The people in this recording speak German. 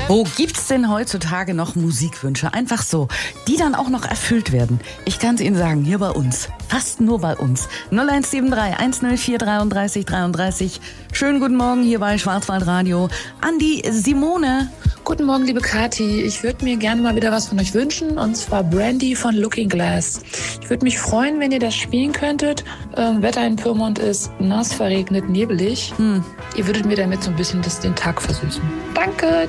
Wo gibt's denn heutzutage noch Musikwünsche? Einfach so, die dann auch noch erfüllt werden. Ich kann es Ihnen sagen, hier bei uns. Fast nur bei uns. 0173 104 33 33. Schönen guten Morgen hier bei Schwarzwaldradio. An die Simone. Guten Morgen, liebe Kathi. Ich würde mir gerne mal wieder was von euch wünschen, und zwar Brandy von Looking Glass. Ich würde mich freuen, wenn ihr das spielen könntet. Wetter in Pyrmont ist nass, verregnet, nebelig. Ihr würdet mir damit so ein bisschen den Tag versüßen. Danke.